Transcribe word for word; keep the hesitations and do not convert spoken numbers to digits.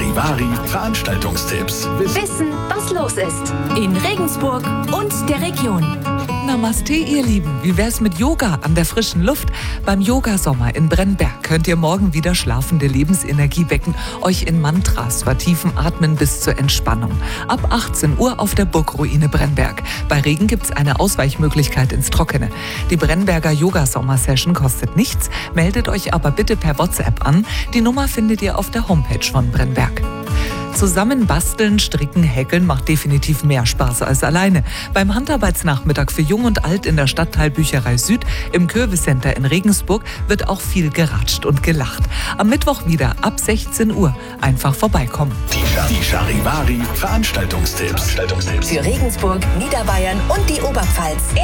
Charivari Veranstaltungstipps. Wissen, was los ist in Regensburg und der Region. Namaste, ihr Lieben. Wie wär's mit Yoga an der frischen Luft? Beim Yogasommer in Brennberg könnt ihr morgen wieder schlafende Lebensenergie wecken, euch in Mantras vertiefen, atmen bis zur Entspannung. Ab achtzehn Uhr auf der Burgruine Brennberg. Bei Regen gibt's eine Ausweichmöglichkeit ins Trockene. Die Brennberger Yoga-Sommer-Session kostet nichts, meldet euch aber bitte per WhatsApp an. Die Nummer findet ihr auf der Homepage von Brennberg. Zusammen basteln, stricken, häkeln macht definitiv mehr Spaß als alleine. Beim Handarbeitsnachmittag für Jung und Alt in der Stadtteilbücherei Süd im Kürbis-Center in Regensburg wird auch viel geratscht und gelacht. Am Mittwoch wieder ab sechzehn Uhr. Einfach vorbeikommen. Die Charivari Veranstaltungstipps. Für Regensburg, Niederbayern und die Oberpfalz.